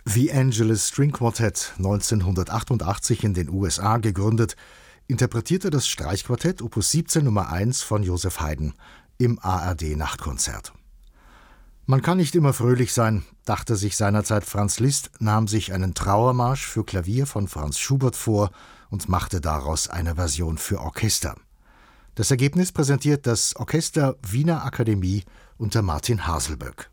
The Angeles String Quartet, 1988 in den USA gegründet, interpretierte das Streichquartett Opus 17 Nummer 1 von Joseph Haydn im ARD-Nachtkonzert. Man kann nicht immer fröhlich sein, dachte sich seinerzeit Franz Liszt, nahm sich einen Trauermarsch für Klavier von Franz Schubert vor und machte daraus eine Version für Orchester. Das Ergebnis präsentiert das Orchester Wiener Akademie unter Martin Haselböck.